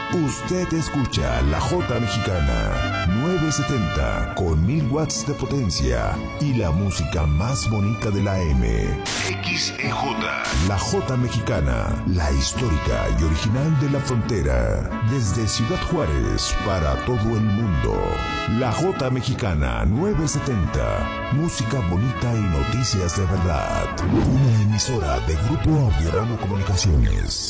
Usted escucha la Jota Mexicana 970 con 1000 watts de potencia y la música más bonita de la M. XEJ. La Jota Mexicana, la histórica y original de la frontera. Desde Ciudad Juárez para todo el mundo. La Jota Mexicana 970. Música bonita y noticias de verdad. Una emisora de Grupo Audiodrama Comunicaciones.